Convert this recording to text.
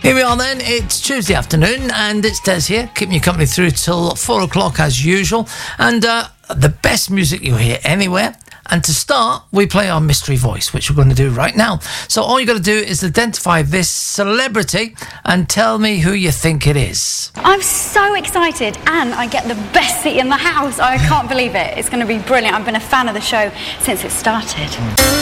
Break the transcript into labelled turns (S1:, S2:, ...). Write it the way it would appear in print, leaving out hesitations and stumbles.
S1: Here we are then, it's Tuesday afternoon and it's Des here, keeping you company through till 4 o'clock as usual, and the best music you'll hear anywhere. And to start, we play our mystery voice, which we're going to do right now. So all you got to do is identify this celebrity and tell me who you think it is.
S2: I'm so excited, and I get the best seat in the house. I can't believe it. It's going to be brilliant. I've been a fan of the show since it started.